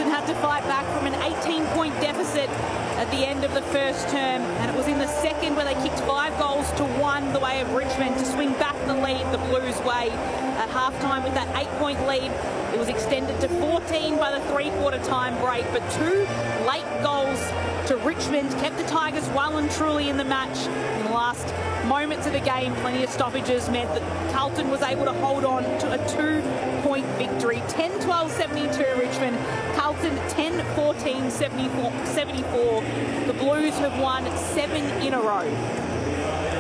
Carlton had to fight back from an 18-point deficit at the end of the first term, and it was in the second where they kicked 5 goals to 1 the way of Richmond to swing back the lead the Blues' way. At halftime with that 8-point lead, it was extended to 14 by the three-quarter time break, but 2 late goals to Richmond kept the Tigers well and truly in the match. In the last moments of the game, plenty of stoppages meant that Carlton was able to hold on to a 2-point victory. 10-12-72 Richmond, Carlton 10-14-74. The Blues have won 7 in a row.